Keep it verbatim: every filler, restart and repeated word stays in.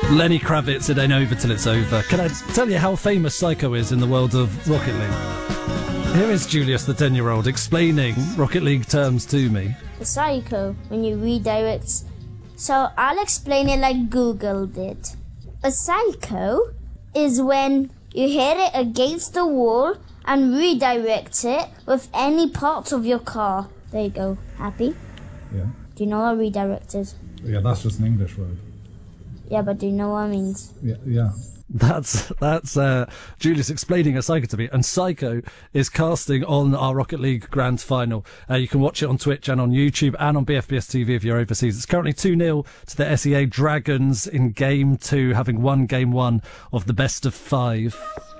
Lenny Kravitz, it ain't over till it's over. Can I tell you how famous Psycho is in the world of Rocket League? Here is Julius, the ten-year-old, explaining Rocket League terms to me. A psycho, when you redirect. So I'll explain it like Google did. A psycho is when you hit it against the wall and redirect it with any parts of your car. There you go. Happy? Yeah. Do you know what redirect is? Yeah, that's just an English word. Yeah, but do you know what it means? Yeah, yeah. That's that's uh, Julius explaining a Psycho to me, and Psycho is casting on our Rocket League Grand Final. Uh, you can watch it on Twitch and on YouTube and on B F B S T V if you're overseas. It's currently two nil to the S E A Dragons in Game two, having won Game one of the best of five.